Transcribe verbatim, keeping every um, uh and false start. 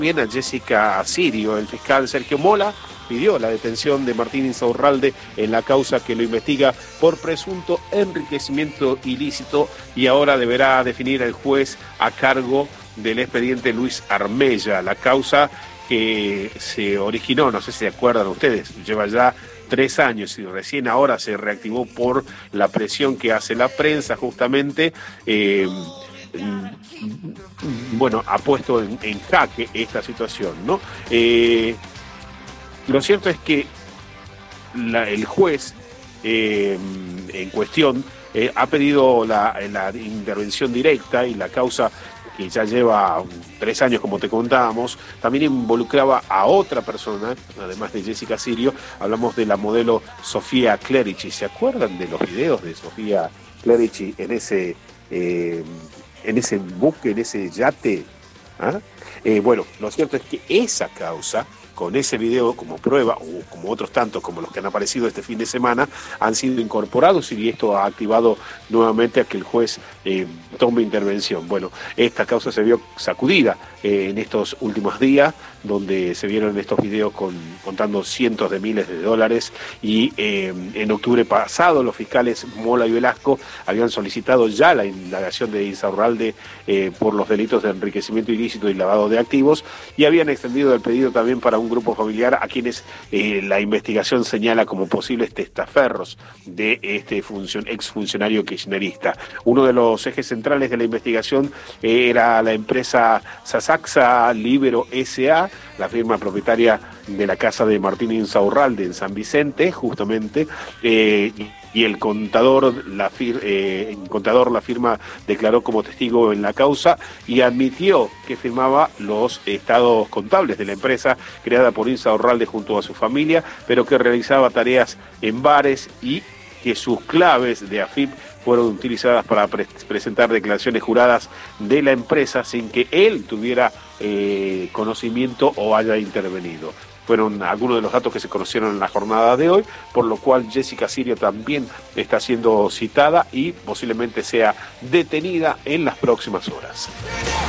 Bien a Jessica Sirio. El fiscal Sergio Mola pidió la detención de Martín Insaurralde en la causa que lo investiga por presunto enriquecimiento ilícito y ahora deberá definir el juez a cargo del expediente Luis Armella. La causa que se originó, no sé si se acuerdan ustedes, lleva ya tres años y recién ahora se reactivó por la presión que hace la prensa justamente. Eh, bueno, ha puesto en, en jaque esta situación, ¿no? Eh, lo cierto es que la, el juez eh, en cuestión eh, ha pedido la, la intervención directa y la causa que ya lleva tres años, como te contábamos, también involucraba a otra persona, además de Jessica Sirio. Hablamos de la modelo Sofía Clerici. ¿Se acuerdan de los videos de Sofía Clerici en ese... Eh, en ese buque, en ese yate? ¿Ah? Eh, bueno, lo cierto es que esa causa, con ese video como prueba, o como otros tantos como los que han aparecido este fin de semana, han sido incorporados y esto ha activado nuevamente a que el juez eh, tome intervención. Bueno, esta causa se vio sacudida eh, en estos últimos días, donde se vieron estos videos con, contando cientos de miles de dólares y eh, en octubre pasado los fiscales Mola y Velasco habían solicitado ya la indagación de Insaurralde eh, por los delitos de enriquecimiento ilícito y lavado de activos y habían extendido el pedido también para un grupo familiar a quienes eh, la investigación señala como posibles testaferros de este funcion, exfuncionario kirchnerista. Uno de los ejes centrales de la investigación eh, era la empresa Sasaxa Libero S A, la firma propietaria de la casa de Martín Insaurralde en San Vicente, justamente, eh, y el contador la, fir, eh, el contador, la firma declaró como testigo en la causa y admitió que firmaba los estados contables de la empresa creada por Insaurralde junto a su familia, pero que realizaba tareas en bares y que sus claves de A F I P fueron utilizadas para pre presentar declaraciones juradas de la empresa sin que él tuviera eh, conocimiento o haya intervenido. Fueron algunos de los datos que se conocieron en la jornada de hoy, por lo cual Jessica Sirio también está siendo citada y posiblemente sea detenida en las próximas horas.